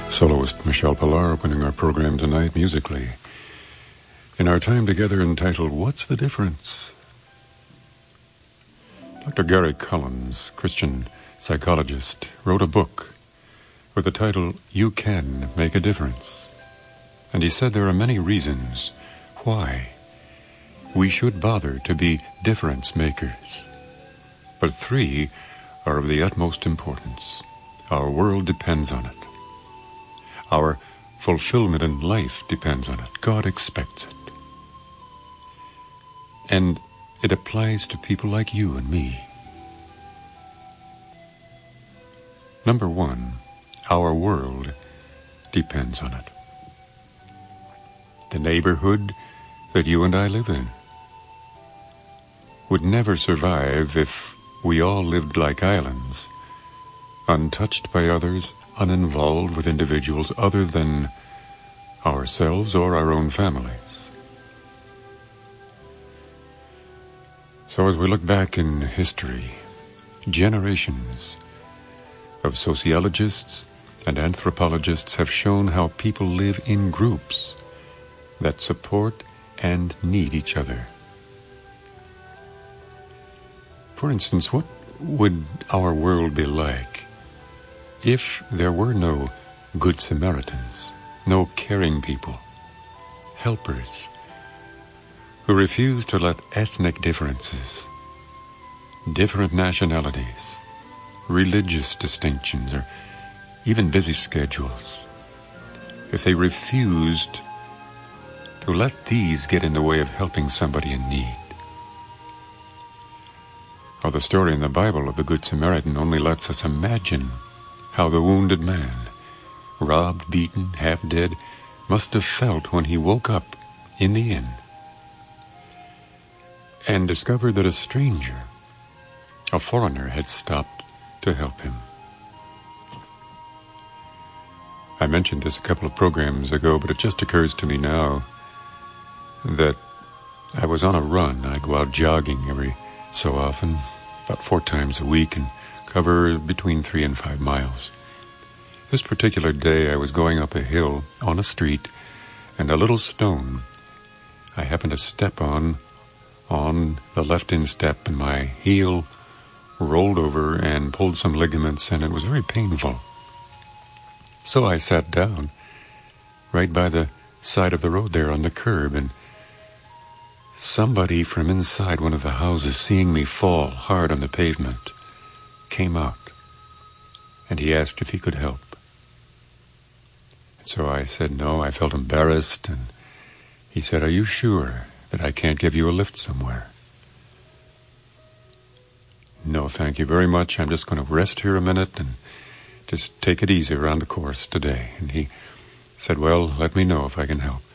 Soloist Michelle Pillar opening our program tonight musically. In our time together entitled, What's the Difference? Dr. Gary Collins, Christian psychologist, wrote a book with the title, You Can Make a Difference. And he said there are many reasons why we should bother to be difference makers. But 3 are of the utmost importance. Our world depends on it. Our fulfillment in life depends on it. God expects it. And it applies to people like you and me. Number 1, our world depends on it. The neighborhood that you and I live in would never survive if we all lived like islands, untouched by others, uninvolved with individuals other than ourselves or our own families. So as we look back in history, generations of sociologists and anthropologists have shown how people live in groups that support and need each other. For instance, what would our world be like if there were no good Samaritans, no caring people, helpers, who refused to let ethnic differences, different nationalities, religious distinctions, or even busy schedules, if they refused to let these get in the way of helping somebody in need? Well, the story in the Bible of the Good Samaritan only lets us imagine how the wounded man, robbed, beaten, half dead, must have felt when he woke up in the inn and discovered that a stranger, a foreigner, had stopped to help him. I mentioned this a couple of programs ago, but it just occurs to me now that I was on a run. I go out jogging every so often, about 4 times a week, and cover between 3 and 5 miles. This particular day I was going up a hill on a street, and a little stone I happened to step on the left instep, and my heel rolled over and pulled some ligaments, and it was very painful. So I sat down right by the side of the road there on the curb, and somebody from inside one of the houses, seeing me fall hard on the pavement, came out, and he asked if he could help. So I said no. I felt embarrassed, and he said, "Are you sure that I can't give you a lift somewhere?" "No, thank you very much. I'm just going to rest here a minute and just take it easy around the course today." And he said, "Well, let me know if I can help."